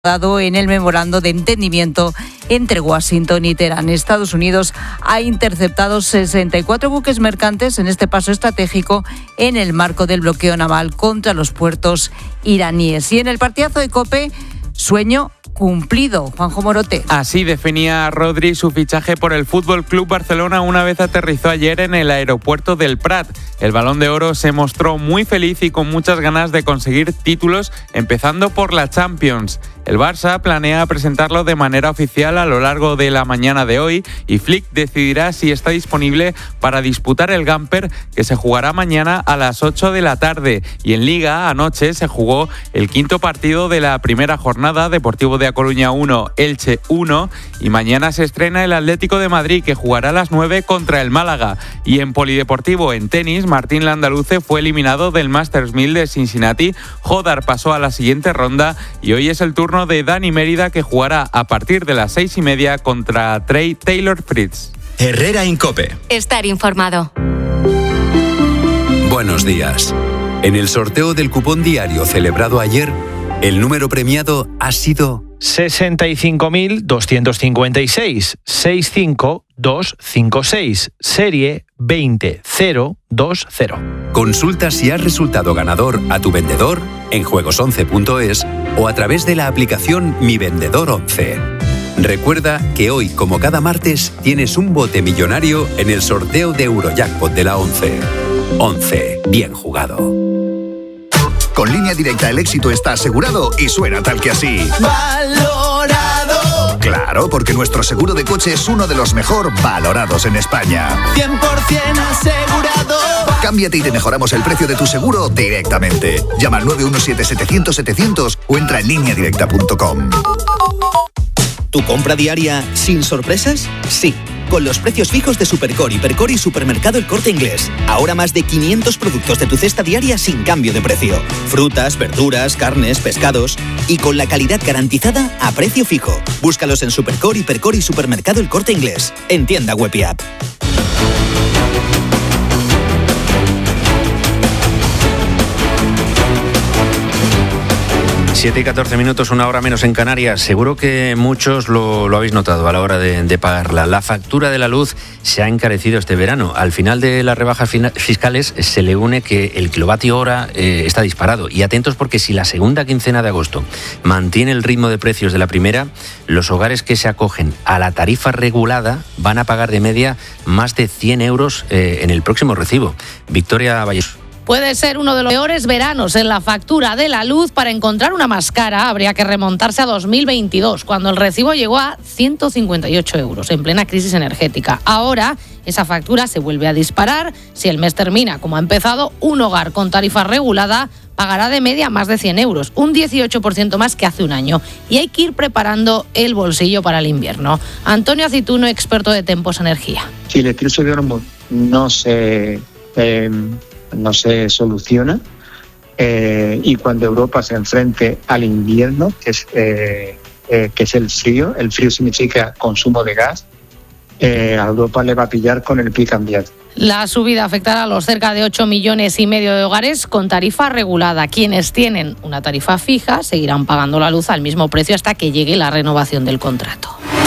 dado en el memorando de entendimiento entre Washington y Teherán. Estados Unidos ha interceptado 64 buques mercantes en este paso estratégico en el marco del bloqueo naval contra los puertos iraníes. Y en el partidazo de COPE, sueño cumplido. Juanjo Morote. Así definía Rodri su fichaje por el Fútbol Club Barcelona una vez aterrizó ayer en el aeropuerto del Prat. El Balón de Oro se mostró muy feliz y con muchas ganas de conseguir títulos, empezando por la Champions. El Barça planea presentarlo de manera oficial a lo largo de la mañana de hoy y Flick decidirá si está disponible para disputar el Gamper, que se jugará mañana a las 8 de la tarde. Y en Liga, anoche se jugó el quinto partido de la primera jornada, Deportivo de A Coruña 1, Elche 1, y mañana se estrena el Atlético de Madrid, que jugará a las 9 contra el Málaga. Y en polideportivo, en tenis, Martín Landaluce fue eliminado del Masters 1000 de Cincinnati, Hodar pasó a la siguiente ronda y hoy es el turno de Dani Mérida, que jugará a partir de las 6:30 contra Trey Taylor Fritz. Herrera en COPE. Estar informado. Buenos días. En el sorteo del cupón diario celebrado ayer, el número premiado ha sido 65.256, 65256, serie 20020. Consulta si has resultado ganador a tu vendedor en juegos11.es o a través de la aplicación Mi Vendedor 11. Recuerda que hoy, como cada martes, tienes un bote millonario en el sorteo de Eurojackpot de la 11. 11. Bien jugado. Con Línea Directa el éxito está asegurado y suena tal que así. ¡Valorado! Claro, porque nuestro seguro de coche es uno de los mejor valorados en España. 100% asegurado. Cámbiate y te mejoramos el precio de tu seguro directamente. Llama al 917-700-700 o entra en lineadirecta.com. ¿Tu compra diaria sin sorpresas? Sí, con los precios fijos de Supercore, Hipercore y Supermercado El Corte Inglés. Ahora más de 500 productos de tu cesta diaria sin cambio de precio. Frutas, verduras, carnes, pescados y con la calidad garantizada a precio fijo. Búscalos en Supercore, Hipercore y Supermercado El Corte Inglés. En tienda web y app. 7:14, una hora menos en Canarias. Seguro que muchos lo habéis notado a la hora de pagarla. La factura de la luz se ha encarecido este verano. Al final de las rebajas fiscales se le une que el kilovatio hora está disparado. Y atentos, porque si la segunda quincena de agosto mantiene el ritmo de precios de la primera, los hogares que se acogen a la tarifa regulada van a pagar de media más de 100 euros en el próximo recibo. Victoria Valles. Puede ser uno de los peores veranos en la factura de la luz. Para encontrar una más cara habría que remontarse a 2022, cuando el recibo llegó a 158 euros, en plena crisis energética. Ahora esa factura se vuelve a disparar. Si el mes termina como ha empezado, un hogar con tarifa regulada pagará de media más de 100 euros, un 18% más que hace un año. Y hay que ir preparando el bolsillo para el invierno. Antonio Acituno, experto de Tempos Energía. Si el crisis de Hormuz no se soluciona y cuando Europa se enfrente al invierno, que es el frío significa consumo de gas, a Europa le va a pillar con el pie cambiado. La subida afectará a los cerca de 8,5 millones de hogares con tarifa regulada. Quienes tienen una tarifa fija seguirán pagando la luz al mismo precio hasta que llegue la renovación del contrato.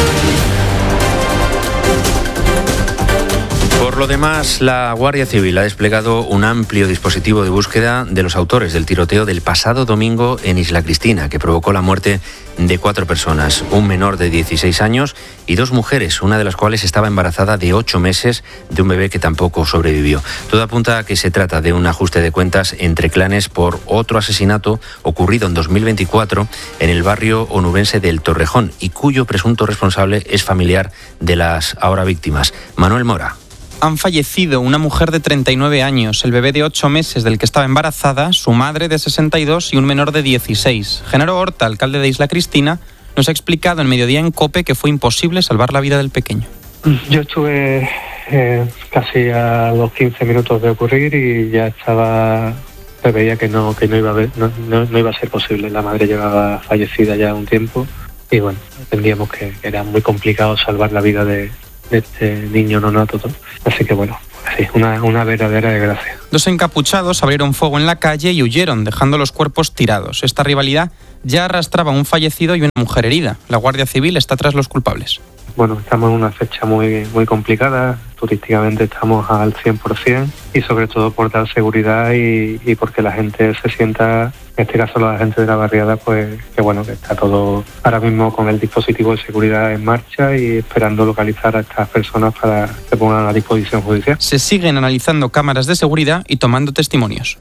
Por lo demás, la Guardia Civil ha desplegado un amplio dispositivo de búsqueda de los autores del tiroteo del pasado domingo en Isla Cristina, que provocó la muerte de 4 personas, un menor de 16 años y 2 mujeres, una de las cuales estaba embarazada de 8 meses de un bebé que tampoco sobrevivió. Todo apunta a que se trata de un ajuste de cuentas entre clanes por otro asesinato ocurrido en 2024 en el barrio onubense del Torrejón y cuyo presunto responsable es familiar de las ahora víctimas. Manuel Mora. Han fallecido una mujer de 39 años, el bebé de 8 meses del que estaba embarazada, su madre de 62 y un menor de 16. Genaro Horta, alcalde de Isla Cristina, nos ha explicado en Mediodía en COPE que fue imposible salvar la vida del pequeño. Yo estuve casi a los 15 minutos de ocurrir y ya se veía que no iba a ser posible. La madre llevaba fallecida ya un tiempo y bueno, entendíamos que era muy complicado salvar la vida de este niño nonato. Así que bueno, sí, una verdadera desgracia. 2 encapuchados abrieron fuego en la calle y huyeron, dejando los cuerpos tirados. Esta rivalidad ya arrastraba un fallecido y una mujer herida. La Guardia Civil está tras los culpables. Bueno, estamos en una fecha muy complicada, turísticamente estamos al 100% y sobre todo por dar seguridad y porque la gente se sienta, en este caso la gente de la barriada, pues que está todo ahora mismo con el dispositivo de seguridad en marcha y esperando localizar a estas personas para que se pongan a disposición judicial. Se siguen analizando cámaras de seguridad y tomando testimonios.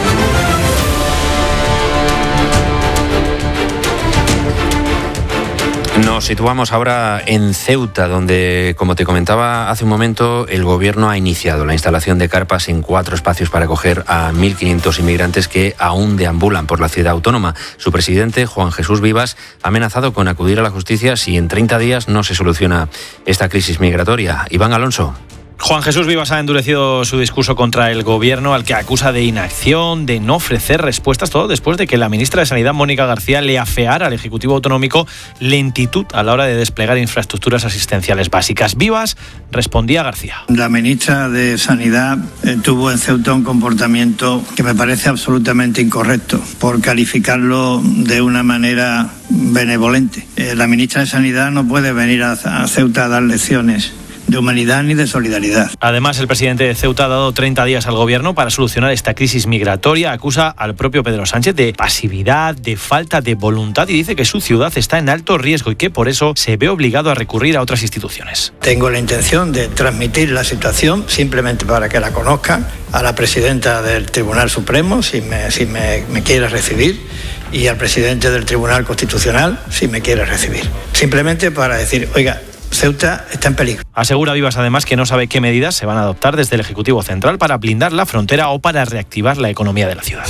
Nos situamos ahora en Ceuta, donde, como te comentaba hace un momento, el gobierno ha iniciado la instalación de carpas en 4 espacios para acoger a 1.500 inmigrantes que aún deambulan por la ciudad autónoma. Su presidente, Juan Jesús Vivas, ha amenazado con acudir a la justicia si en 30 días no se soluciona esta crisis migratoria. Iván Alonso. Juan Jesús Vivas ha endurecido su discurso contra el gobierno, al que acusa de inacción, de no ofrecer respuestas, todo después de que la ministra de Sanidad, Mónica García, le afeara al Ejecutivo Autonómico lentitud a la hora de desplegar infraestructuras asistenciales básicas. Vivas respondía a García. La ministra de Sanidad tuvo en Ceuta un comportamiento que me parece absolutamente incorrecto, por calificarlo de una manera benevolente. La ministra de Sanidad no puede venir a Ceuta a dar lecciones de humanidad ni de solidaridad. Además, el presidente de Ceuta ha dado 30 días al gobierno para solucionar esta crisis migratoria. Acusa al propio Pedro Sánchez de pasividad, de falta de voluntad y dice que su ciudad está en alto riesgo y que por eso se ve obligado a recurrir a otras instituciones. Tengo la intención de transmitir la situación, simplemente para que la conozcan, a la presidenta del Tribunal Supremo, si me quiere recibir, y al presidente del Tribunal Constitucional, si me quiere recibir. Simplemente para decir, oiga, Ceuta está en peligro. Asegura Vivas además que no sabe qué medidas se van a adoptar desde el Ejecutivo Central para blindar la frontera o para reactivar la economía de la ciudad.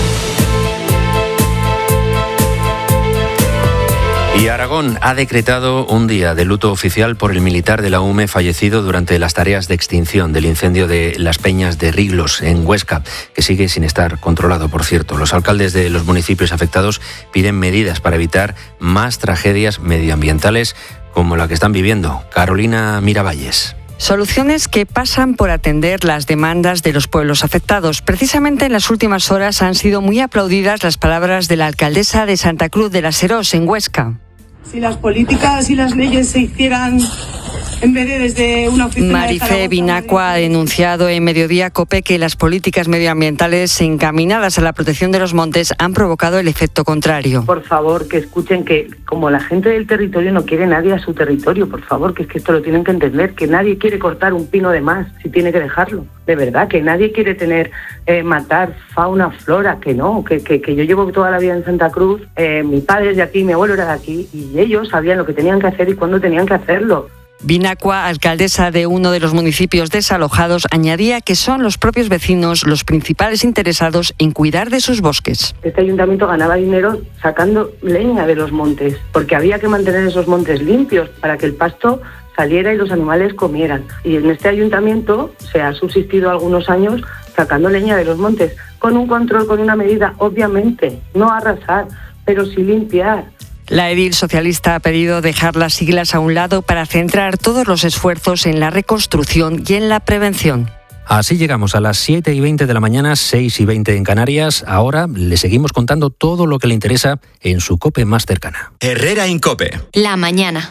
Y Aragón ha decretado un día de luto oficial por el militar de la UME fallecido durante las tareas de extinción del incendio de Las Peñas de Riglos, en Huesca, que sigue sin estar controlado, por cierto. Los alcaldes de los municipios afectados piden medidas para evitar más tragedias medioambientales como la que están viviendo. Carolina Miravalles. Soluciones que pasan por atender las demandas de los pueblos afectados. Precisamente en las últimas horas han sido muy aplaudidas las palabras de la alcaldesa de Santa Cruz de la Serós, en Huesca. Si las políticas y las leyes se hicieran en vez de desde una oficina Marifé Binacua ha denunciado en Mediodía COPE que las políticas medioambientales encaminadas a la protección de los montes han provocado el efecto contrario. Por favor, que escuchen que como la gente del territorio no quiere nadie a su territorio, por favor, que es que esto lo tienen que entender, que nadie quiere cortar un pino de más si tiene que dejarlo. De verdad, que nadie quiere matar fauna, flora, que no, que yo llevo toda la vida en Santa Cruz, mi padre es de aquí, mi abuelo era de aquí, y ellos sabían lo que tenían que hacer y cuándo tenían que hacerlo. Binacua, alcaldesa de uno de los municipios desalojados, añadía que son los propios vecinos los principales interesados en cuidar de sus bosques. Este ayuntamiento ganaba dinero sacando leña de los montes, porque había que mantener esos montes limpios para que el pasto saliera y los animales comieran. Y en este ayuntamiento se ha subsistido algunos años sacando leña de los montes, con un control, con una medida, obviamente, no arrasar, pero sí limpiar. La edil socialista ha pedido dejar las siglas a un lado para centrar todos los esfuerzos en la reconstrucción y en la prevención. Así llegamos a las 7:20 de la mañana, 6:20 en Canarias. Ahora le seguimos contando todo lo que le interesa en su COPE más cercana. Herrera en COPE. La mañana.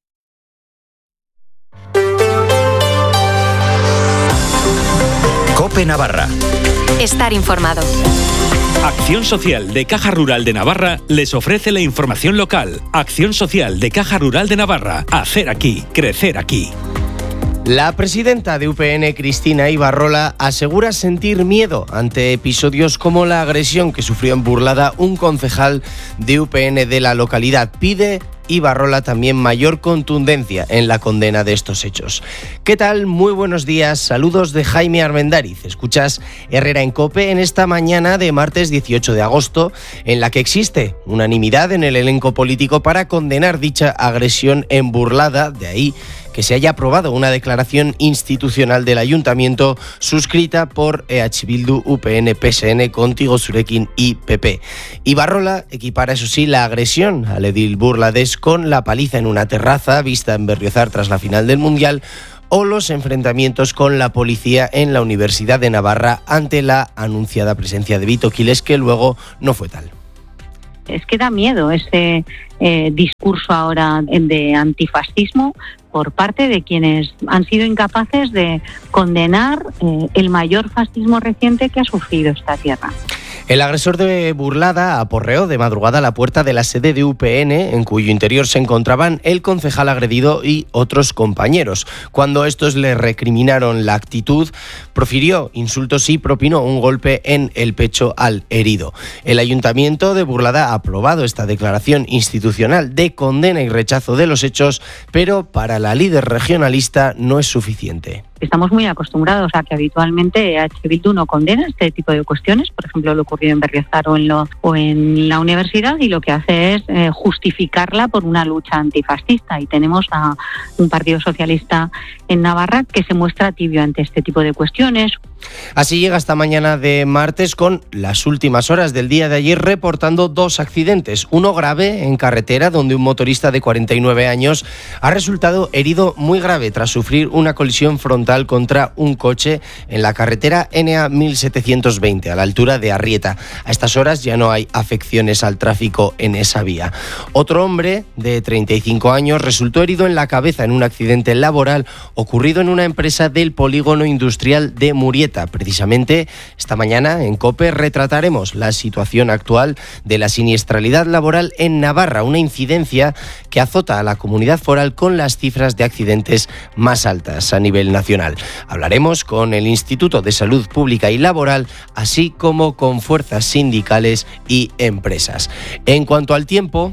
COPE Navarra. Estar informado. Acción Social de Caja Rural de Navarra les ofrece la información local. Acción Social de Caja Rural de Navarra. Hacer aquí, crecer aquí. La presidenta de UPN, Cristina Ibarrola, asegura sentir miedo ante episodios como la agresión que sufrió en Burlada un concejal de UPN de la localidad. Pide Ibarrola también mayor contundencia en la condena de estos hechos. ¿Qué tal? Muy buenos días. Saludos de Jaime Armendáriz. Escuchas Herrera en COPE en esta mañana de martes 18 de agosto, en la que existe unanimidad en el elenco político para condenar dicha agresión en Burlada. De ahí que se haya aprobado una declaración institucional del ayuntamiento suscrita por EH Bildu, UPN, PSN, Contigo Zurekin y PP. Ibarrola equipara, eso sí, la agresión al edil burladés con la paliza en una terraza vista en Berriozar tras la final del Mundial o los enfrentamientos con la policía en la Universidad de Navarra ante la anunciada presencia de Vito Quiles, que luego no fue tal. Es que da miedo ese discurso ahora de antifascismo por parte de quienes han sido incapaces de condenar el mayor fascismo reciente que ha sufrido esta tierra. El agresor de Burlada aporreó de madrugada la puerta de la sede de UPN, en cuyo interior se encontraban el concejal agredido y otros compañeros. Cuando estos le recriminaron la actitud, profirió insultos y propinó un golpe en el pecho al herido. El Ayuntamiento de Burlada ha aprobado esta declaración institucional de condena y rechazo de los hechos, pero para la líder regionalista no es suficiente. Estamos muy acostumbrados a que habitualmente EH Bildu no condena este tipo de cuestiones, por ejemplo lo ocurrido en Berriozar o en la universidad, y lo que hace es justificarla por una lucha antifascista, y tenemos a un Partido Socialista en Navarra que se muestra tibio ante este tipo de cuestiones. Así llega esta mañana de martes con las últimas horas del día de ayer reportando 2 accidentes. Uno grave en carretera, donde un motorista de 49 años ha resultado herido muy grave tras sufrir una colisión frontal contra un coche en la carretera NA 1720 a la altura de Arrieta. A estas horas ya no hay afecciones al tráfico en esa vía. Otro hombre de 35 años resultó herido en la cabeza en un accidente laboral ocurrido en una empresa del polígono industrial de Murieta. Precisamente esta mañana en COPE retrataremos la situación actual de la siniestralidad laboral en Navarra, una incidencia que azota a la comunidad foral con las cifras de accidentes más altas a nivel nacional. Hablaremos con el Instituto de Salud Pública y Laboral, así como con fuerzas sindicales y empresas. En cuanto al tiempo,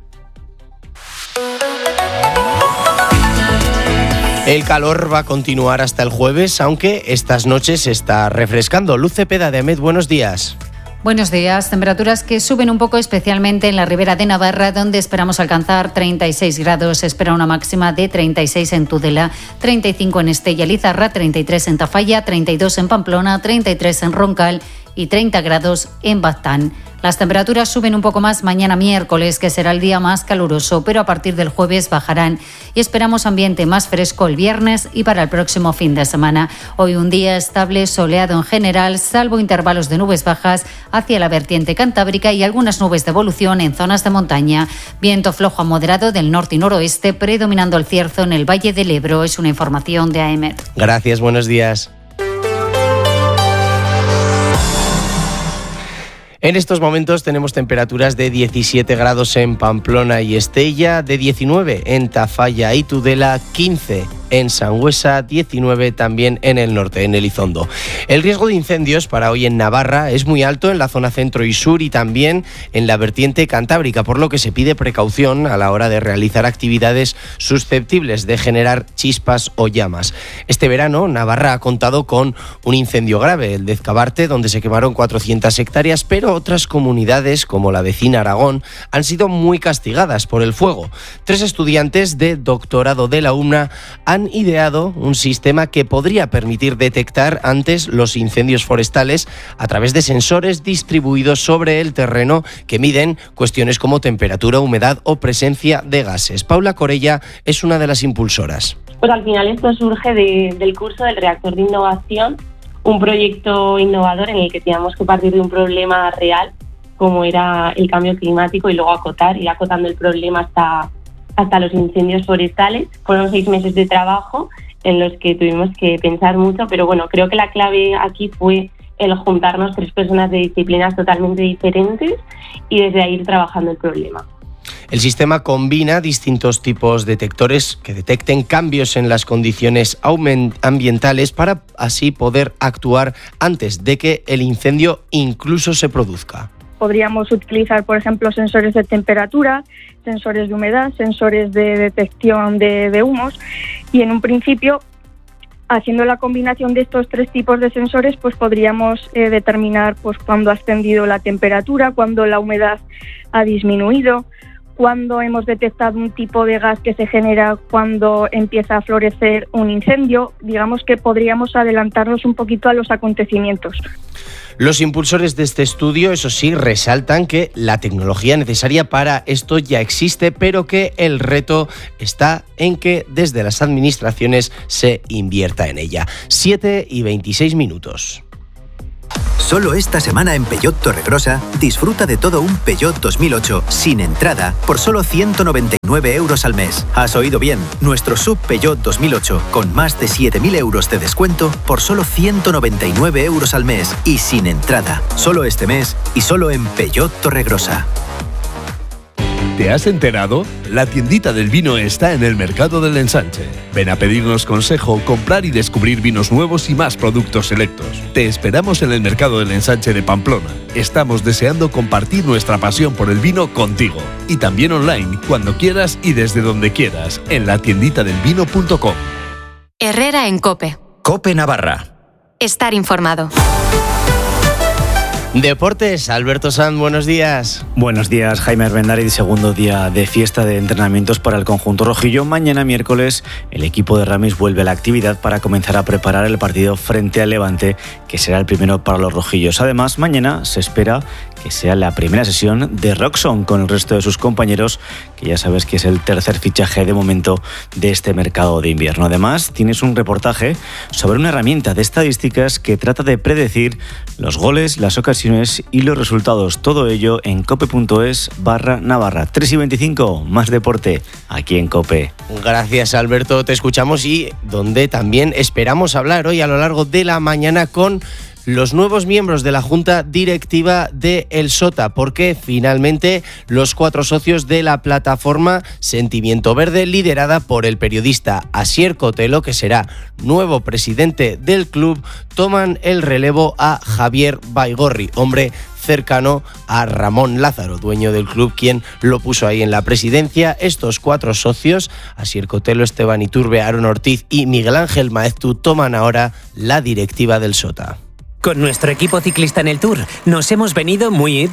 el calor va a continuar hasta el jueves, aunque estas noches se está refrescando. Luz Cepeda de AMET, buenos días. Buenos días. Temperaturas que suben un poco, especialmente en la ribera de Navarra, donde esperamos alcanzar 36 grados. Se espera una máxima de 36 en Tudela, 35 en Estella y Lizarra, 33 en Tafalla, 32 en Pamplona, 33 en Roncal y 30 grados en Baztán. Las temperaturas suben un poco más mañana miércoles, que será el día más caluroso, pero a partir del jueves bajarán y esperamos ambiente más fresco el viernes y para el próximo fin de semana. Hoy un día estable, soleado en general, salvo intervalos de nubes bajas hacia la vertiente cantábrica y algunas nubes de evolución en zonas de montaña. Viento flojo a moderado del norte y noroeste, predominando el cierzo en el Valle del Ebro. Es una información de AEMET. Gracias, buenos días. En estos momentos tenemos temperaturas de 17 grados en Pamplona y Estella, de 19 en Tafalla y Tudela, 15 en Sangüesa, 19 también en el norte, en Elizondo. El riesgo de incendios para hoy en Navarra es muy alto en la zona centro y sur y también en la vertiente cantábrica, por lo que se pide precaución a la hora de realizar actividades susceptibles de generar chispas o llamas. Este verano, Navarra ha contado con un incendio grave, el de Ezcabarte, donde se quemaron 400 hectáreas, pero otras comunidades, como la vecina Aragón, han sido muy castigadas por el fuego. 3 estudiantes de doctorado de la UNA han ideado un sistema que podría permitir detectar antes los incendios forestales a través de sensores distribuidos sobre el terreno que miden cuestiones como temperatura, humedad o presencia de gases. Paula Corella es una de las impulsoras. Pues al final esto surge del curso del Reactor de Innovación, un proyecto innovador en el que teníamos que partir de un problema real, como era el cambio climático, y luego ir acotando el problema hasta los incendios forestales. Fueron 6 meses de trabajo en los que tuvimos que pensar mucho, pero bueno, creo que la clave aquí fue el juntarnos 3 personas de disciplinas totalmente diferentes y desde ahí ir trabajando el problema. El sistema combina distintos tipos de detectores que detecten cambios en las condiciones ambientales para así poder actuar antes de que el incendio incluso se produzca. Podríamos utilizar, por ejemplo, sensores de temperatura, sensores de humedad, sensores de detección de humos, y en un principio, haciendo la combinación de estos 3 tipos de sensores, pues podríamos determinar pues cuándo ha ascendido la temperatura, cuándo la humedad ha disminuido, cuándo hemos detectado un tipo de gas que se genera cuando empieza a florecer un incendio. Digamos que podríamos adelantarnos un poquito a los acontecimientos. Los impulsores de este estudio, eso sí, resaltan que la tecnología necesaria para esto ya existe, pero que el reto está en que desde las administraciones se invierta en ella. 7:26. Solo esta semana en Peugeot Torregrosa disfruta de todo un Peugeot 2008 sin entrada por solo 199 euros al mes. Has oído bien, nuestro sub Peugeot 2008 con más de 7.000 euros de descuento por solo 199 euros al mes y sin entrada. Solo este mes y solo en Peugeot Torregrosa. ¿Te has enterado? La tiendita del vino está en el Mercado del Ensanche. Ven a pedirnos consejo, comprar y descubrir vinos nuevos y más productos selectos. Te esperamos en el Mercado del Ensanche de Pamplona. Estamos deseando compartir nuestra pasión por el vino contigo. Y también online, cuando quieras y desde donde quieras, en latienditadelvino.com. Herrera en COPE. COPE Navarra. Estar informado. Deportes, Alberto Sanz, buenos días. Buenos días, Jaime Armendariz, segundo día de fiesta de entrenamientos para el conjunto rojillo. Mañana, miércoles, el equipo de Ramis vuelve a la actividad para comenzar a preparar el partido frente al Levante, que será el primero para los rojillos. Además, mañana se espera que sea la primera sesión de Roxon con el resto de sus compañeros, que ya sabes que es el tercer fichaje de momento de este mercado de invierno. Además, tienes un reportaje sobre una herramienta de estadísticas que trata de predecir los goles, las ocasiones y los resultados. Todo ello en cope.es/Navarra. 3:25, más deporte aquí en COPE. Gracias, Alberto, te escuchamos y donde también esperamos hablar hoy a lo largo de la mañana con los nuevos miembros de la Junta Directiva de El Sota, porque finalmente los 4 socios de la plataforma Sentimiento Verde, liderada por el periodista Asier Cotelo, que será nuevo presidente del club, toman el relevo a Javier Baigorri, hombre cercano a Ramón Lázaro, dueño del club, quien lo puso ahí en la presidencia. Estos 4 socios, Asier Cotelo, Esteban Iturbe, Aaron Ortiz y Miguel Ángel Maeztu, toman ahora la directiva del Sota. Con nuestro equipo ciclista en el Tour nos hemos venido muy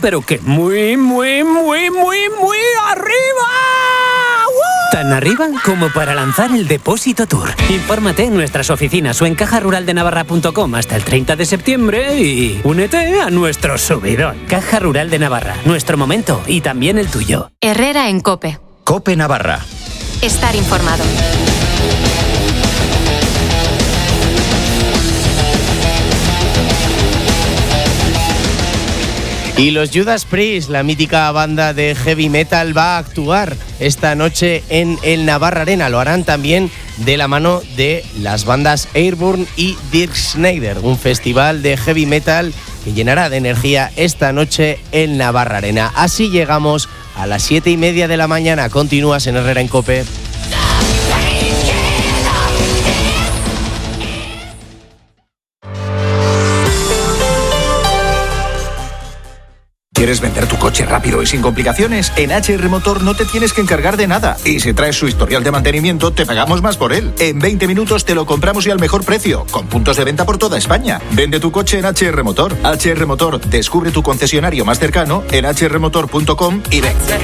arriba. ¡Woo! Tan arriba como para lanzar el Depósito Tour. Infórmate en nuestras oficinas o en cajaruraldenavarra.com hasta el 30 de septiembre y únete a nuestro subidón. Caja Rural de Navarra, nuestro momento y también el tuyo. Herrera en COPE. COPE Navarra. Estar informado. Y los Judas Priest, la mítica banda de heavy metal, va a actuar esta noche en el Navarra Arena. Lo harán también de la mano de las bandas Airborne y Dirk Schneider, un festival de heavy metal que llenará de energía esta noche el Navarra Arena. Así llegamos a las 7:30 de la mañana. Continúas en Herrera en COPE. ¿Quieres vender tu coche rápido y sin complicaciones? En HR Motor no te tienes que encargar de nada. Y si traes su historial de mantenimiento, te pagamos más por él. En 20 minutos te lo compramos y al mejor precio, con puntos de venta por toda España. Vende tu coche en HR Motor. HR Motor, descubre tu concesionario más cercano en hrmotor.com y ven.